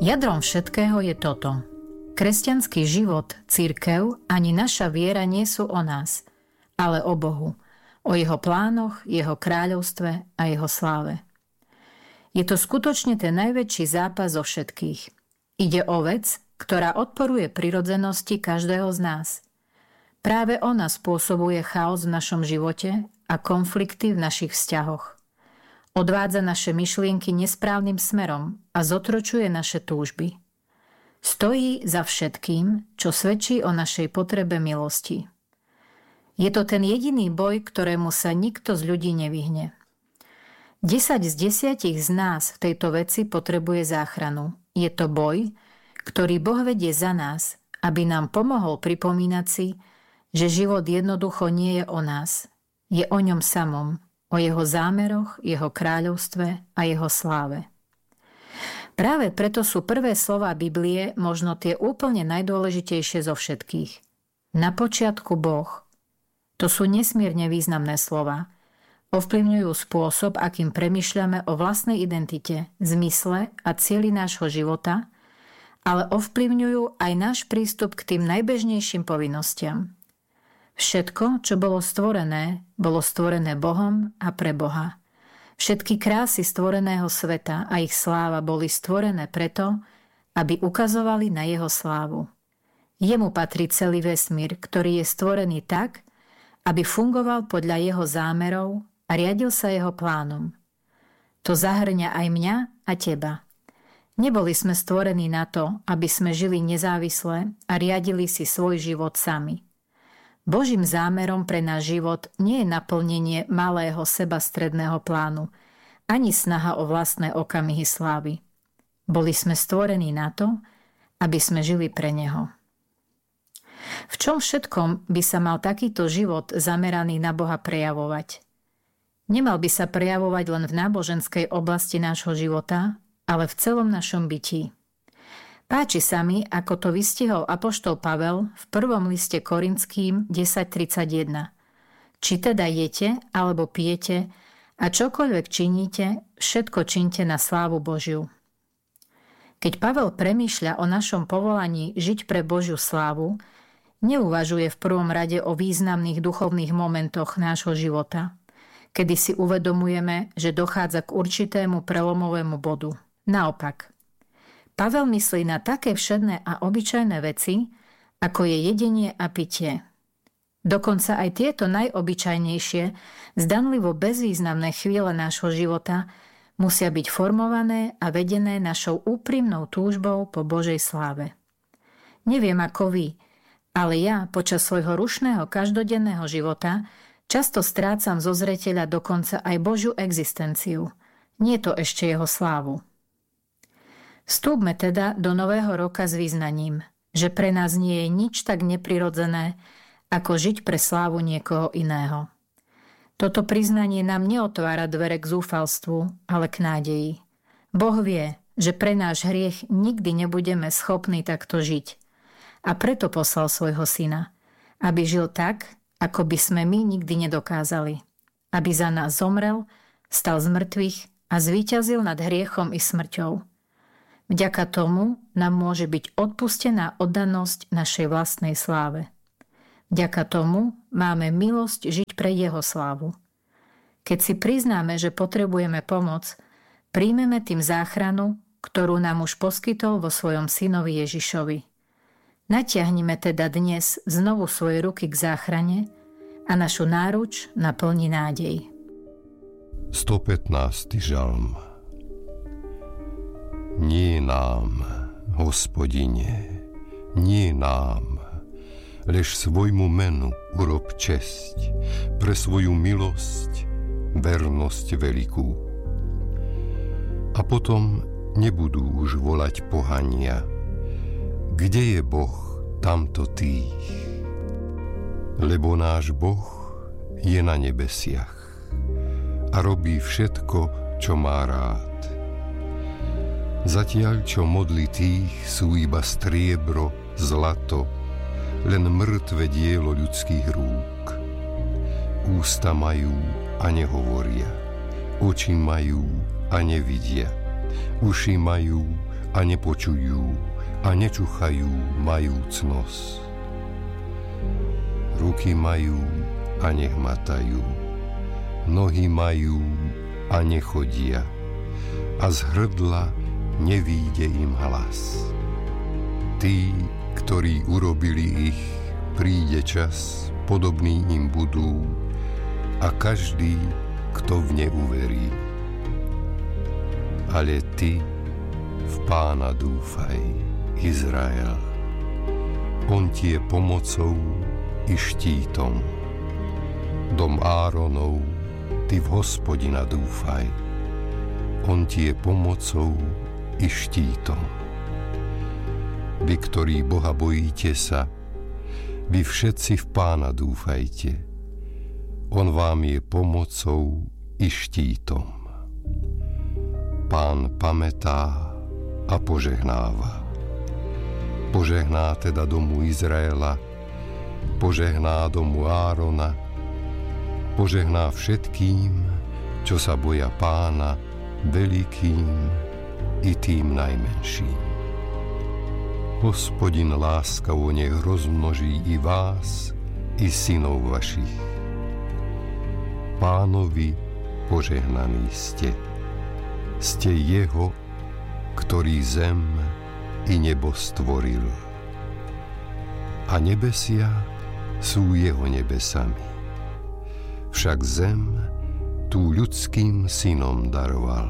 Jadrom všetkého je toto. Kresťanský život, cirkev ani naša viera nie sú o nás, ale o Bohu, o jeho plánoch, jeho kráľovstve a jeho sláve. Je to skutočne ten najväčší zápas zo všetkých. Ide o vec, ktorá odporuje prirodzenosti každého z nás. Práve ona spôsobuje chaos v našom živote a konflikty v našich vzťahoch. Odvádza naše myšlienky nesprávnym smerom a zotročuje naše túžby. Stojí za všetkým, čo svedčí o našej potrebe milosti. Je to ten jediný boj, ktorému sa nikto z ľudí nevyhne. 10 z 10 z nás v tejto veci potrebuje záchranu. Je to boj, ktorý Boh vedie za nás, aby nám pomohol pripomínať si, že život jednoducho nie je o nás. Je o ňom samom, o jeho zámeroch, jeho kráľovstve a jeho sláve. Práve preto sú prvé slová Biblie možno tie úplne najdôležitejšie zo všetkých. Na počiatku Boh. To sú nesmierne významné slová. Ovplyvňujú spôsob, akým premýšľame o vlastnej identite, zmysle a cieli nášho života, ale ovplyvňujú aj náš prístup k tým najbežnejším povinnostiam. Všetko, čo bolo stvorené Bohom a pre Boha. Všetky krásy stvoreného sveta a ich sláva boli stvorené preto, aby ukazovali na jeho slávu. Jemu patrí celý vesmír, ktorý je stvorený tak, aby fungoval podľa jeho zámerov a riadil sa jeho plánom. To zahŕňa aj mňa a teba. Neboli sme stvorení na to, aby sme žili nezávisle a riadili si svoj život sami. Božím zámerom pre náš život nie je naplnenie malého sebastredného plánu, ani snaha o vlastné okamihy slávy. Boli sme stvorení na to, aby sme žili pre Neho. V čom všetkom by sa mal takýto život zameraný na Boha prejavovať? Nemal by sa prejavovať len v náboženskej oblasti nášho života, ale v celom našom bytí. Páči sa mi, ako to vystihol apoštol Pavel v prvom liste Korinským 10.31. Či teda jete alebo pijete a čokoľvek činíte, všetko čiňte na slávu Božiu. Keď Pavel premýšľa o našom povolaní žiť pre Božiu slávu, neuvažuje v prvom rade o významných duchovných momentoch nášho života, kedy si uvedomujeme, že dochádza k určitému prelomovému bodu. Naopak, Pavel myslí na také všedné a obyčajné veci, ako je jedenie a pitie. Dokonca aj tieto najobyčajnejšie, zdanlivo bezvýznamné chvíle nášho života musia byť formované a vedené našou úprimnou túžbou po Božej sláve. Neviem ako vy, ale ja počas svojho rušného každodenného života často strácam zo zreteľa dokonca aj Božiu existenciu. Nie to ešte jeho slávu. Vstúpme teda do nového roka s vyznaním, že pre nás nie je nič tak neprirodzené, ako žiť pre slávu niekoho iného. Toto priznanie nám neotvára dvere k zúfalstvu, ale k nádeji. Boh vie, že pre náš hriech nikdy nebudeme schopní takto žiť. A preto poslal svojho syna, aby žil tak, ako by sme my nikdy nedokázali. Aby za nás zomrel, stal z mŕtvych a zvíťazil nad hriechom i smrťou. Vďaka tomu nám môže byť odpustená oddanosť našej vlastnej sláve. Vďaka tomu máme milosť žiť pre jeho slávu. Keď si priznáme, že potrebujeme pomoc, príjmeme tým záchranu, ktorú nám už poskytol vo svojom synovi Ježišovi. Natiahnime teda dnes znovu svoje ruky k záchrane a našu náruč naplní nádej. 115. žalm. Nie nám, Hospodine, nie nám, lež svojmu menu urob česť, pre svoju milosť, vernosť veľkú. A potom nebudú už volať pohania. Kde je Boh, tamto tých? Lebo náš Boh je na nebesiach a robí všetko, čo má rád. Zatiaľ, čo modly tých sú iba striebro, zlato, len mŕtve dielo ľudských rúk. Ústa majú a nehovoria, oči majú a nevidia, uši majú a nepočujú a nečuchajú majúc nos. Ruky majú a nehmatajú, nohy majú a nechodia, a z hrdla nevíde im hlas. Tí, ktorí urobili ich, príde čas, podobný im budú, a každý, kto v ne uverí. Ale ty v Pána dúfaj, Izrael. On ti je pomocou i štítom. Dom Áronov, ty v Hospodina dúfaj. On ti je pomocou i štítom. Vy, ktorí Boha bojíte sa, vy všetci v Pána dúfajte. On vám je pomocou i štítom. Pán pamätá a požehnáva. Požehná teda domu Izraela, požehná domu Árona, požehná všetkým, čo sa boja Pána, veľkým i tým najmenším. Hospodin láskavo nech rozmnoží i vás, i synov vašich. Pánovi požehnaní ste. Ste jeho, ktorý zem i nebo stvoril. A nebesia sú jeho nebesami. Však zem tú ľudským synom daroval.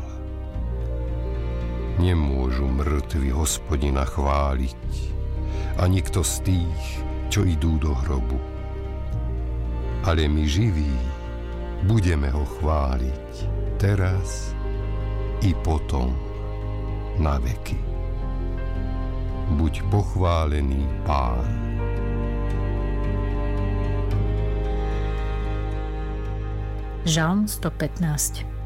Nemôžu mŕtvi Hospodina chváliť, a nikto z tých, čo idú do hrobu. Ale my živí budeme ho chváliť teraz i potom na veky. Buď pochválený Pán. Žalm 115.